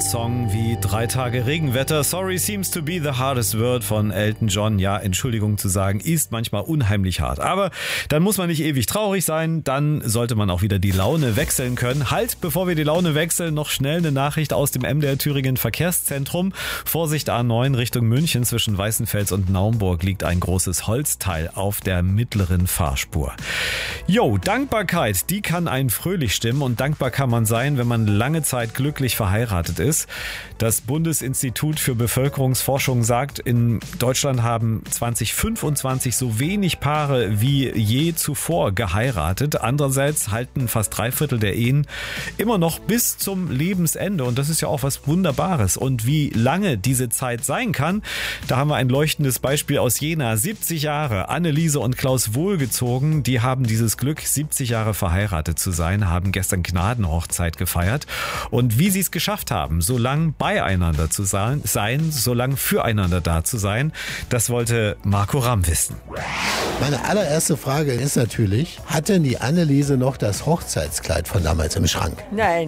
Song wie 3 Tage Regenwetter. Sorry seems to be the hardest word von Elton John. Ja, Entschuldigung zu sagen, ist manchmal unheimlich hart. Aber dann muss man nicht ewig traurig sein, dann sollte man auch wieder die Laune wechseln können. Halt, bevor wir die Laune wechseln, noch schnell eine Nachricht aus dem MDR Thüringen Verkehrszentrum. Vorsicht A9 Richtung München, zwischen Weißenfels und Naumburg liegt ein großes Holzteil auf der mittleren Fahrspur. Jo, Dankbarkeit, die kann einen fröhlich stimmen, und dankbar kann man sein, wenn man lange Zeit glücklich verheiratet ist. Das Bundesinstitut für Bevölkerungsforschung sagt, in Deutschland haben 2025 so wenig Paare wie je zuvor geheiratet. Andererseits halten fast 3/4 der Ehen immer noch bis zum Lebensende, und das ist ja auch was Wunderbares. Und wie lange diese Zeit sein kann, da haben wir ein leuchtendes Beispiel aus Jena. 70 Jahre, Anneliese und Klaus Wohlgezogen, die haben dieses Glück, 70 Jahre verheiratet zu sein, haben gestern Gnadenhochzeit gefeiert. Und wie sie es geschafft haben, so lang beieinander zu sein, so lang füreinander da zu sein, das wollte Marco Ramm wissen. Meine allererste Frage ist natürlich, hat denn die Anneliese noch das Hochzeitskleid von damals im Schrank? Nein,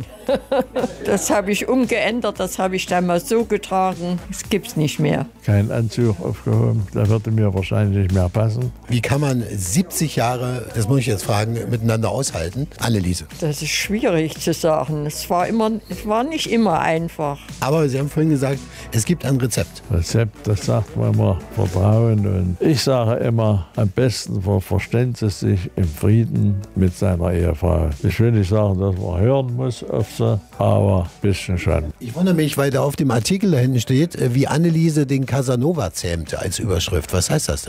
das habe ich umgeändert, das habe ich damals so getragen, das gibt's nicht mehr. Kein Anzug aufgehoben, der würde mir wahrscheinlich nicht mehr passen. Wie kann man 70 Jahre, das muss ich jetzt fragen, miteinander aushalten? Anneliese. Das ist schwierig zu sagen, es war nicht immer einfach. Aber Sie haben vorhin gesagt, es gibt ein Rezept. Rezept, das sagt man immer, Vertrauen. Und ich sage immer, am besten verständigt es sich im Frieden mit seiner Ehefrau. Ich will nicht sagen, dass man hören muss auf sie, aber ein bisschen schon. Ich wundere mich, weil da auf dem Artikel da hinten steht, wie Anneliese den Casanova zähmte als Überschrift. Was heißt das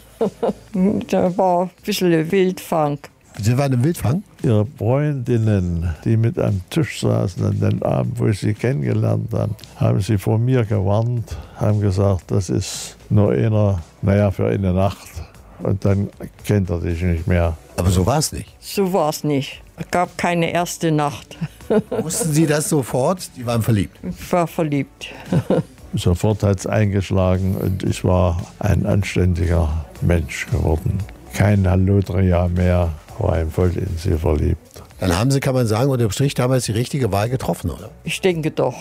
denn? Da war ein bisschen Wildfang. Sie waren im Wildfang? Ihre Freundinnen, die mit am Tisch saßen an den Abend, wo ich sie kennengelernt habe, haben sie vor mir gewarnt, haben gesagt, das ist nur für eine Nacht. Und dann kennt er dich nicht mehr. Aber so war es nicht. So war es nicht. Es gab keine erste Nacht. Wussten Sie das sofort? Die waren verliebt? Ich war verliebt. Sofort hat es eingeschlagen und ich war ein anständiger Mensch geworden. Kein Hallodria mehr, war voll in sie verliebt. Dann haben Sie, kann man sagen, unterm Strich damals die richtige Wahl getroffen, oder? Ich denke doch.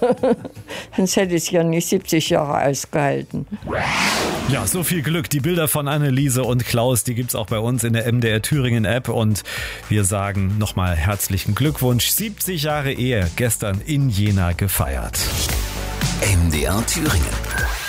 Sonst hätte ich ja nicht 70 Jahre ausgehalten. Ja, so viel Glück. Die Bilder von Anneliese und Klaus, die gibt's auch bei uns in der MDR Thüringen App, und wir sagen nochmal herzlichen Glückwunsch. 70 Jahre Ehe gestern in Jena gefeiert. MDR Thüringen.